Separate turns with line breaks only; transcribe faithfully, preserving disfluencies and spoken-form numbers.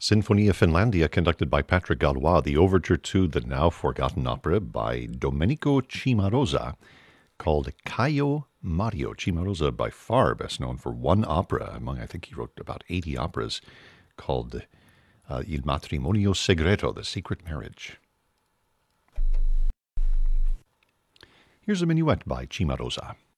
Sinfonia Finlandia, conducted by Patrick Gallois, the overture to the now forgotten opera by Domenico Cimarosa, called Caio Mario. Cimarosa, by far best known for one opera, among, I think he wrote about eighty operas, called uh, Il Matrimonio Segreto, The Secret Marriage. Here's a minuet by Cimarosa.